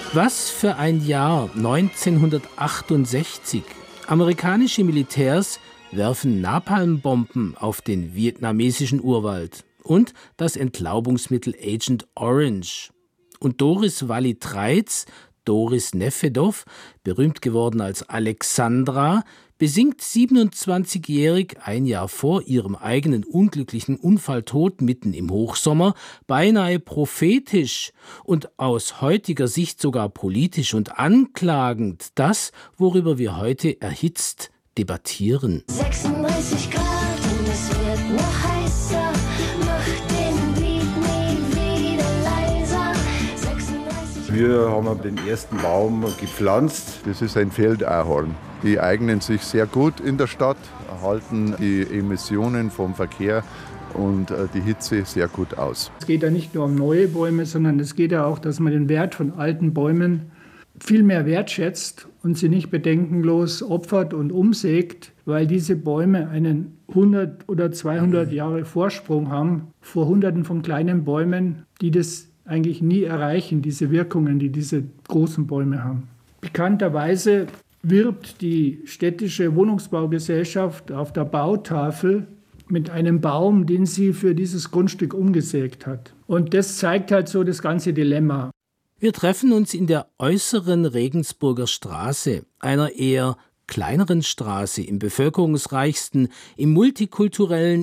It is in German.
Was für ein Jahr 1968. Amerikanische Militärs werfen Napalmbomben auf den vietnamesischen Urwald und das Entlaubungsmittel Agent Orange. Und Doris Walli-Treitz, Doris Nefedov, berühmt geworden als Alexandra, besingt 27-jährig, ein Jahr vor ihrem eigenen unglücklichen Unfalltod mitten im Hochsommer, beinahe prophetisch und aus heutiger Sicht sogar politisch und anklagend das, worüber wir heute erhitzt debattieren. 36 Grad und es wird noch heißer, mach den Beat nie wieder leiser. 36 Wir haben den ersten Baum gepflanzt. Das ist ein Feldahorn. Die eignen sich sehr gut in der Stadt, halten die Emissionen vom Verkehr und die Hitze sehr gut aus. Es geht ja nicht nur um neue Bäume, sondern es geht ja auch, dass man den Wert von alten Bäumen viel mehr wertschätzt und sie nicht bedenkenlos opfert und umsägt, weil diese Bäume einen 100 oder 200 Jahre Vorsprung haben vor Hunderten von kleinen Bäumen, die das eigentlich nie erreichen, diese Wirkungen, die diese großen Bäume haben. Bekannterweise wirbt die städtische Wohnungsbaugesellschaft auf der Bautafel mit einem Baum, den sie für dieses Grundstück umgesägt hat. Und das zeigt halt so das ganze Dilemma. Wir treffen uns in der äußeren Regensburger Straße, einer eher kleineren Straße im bevölkerungsreichsten, im multikulturellen,